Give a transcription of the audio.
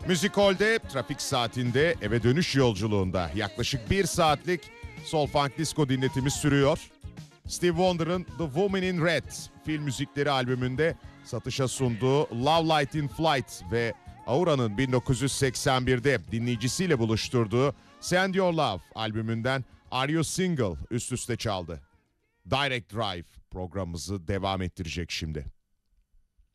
Müzikol'de, trafik saatinde, eve dönüş yolculuğunda yaklaşık 1 saatlik Soul Funk Disco dinletimiz sürüyor. Steve Wonder'ın The Woman in Red film müzikleri albümünde satışa sunduğu Love Light in Flight ve Aura'nın 1981'de dinleyicisiyle buluşturduğu Send Your Love albümünden Are You Single üst üste çaldı. Direct Drive programımızı devam ettirecek şimdi.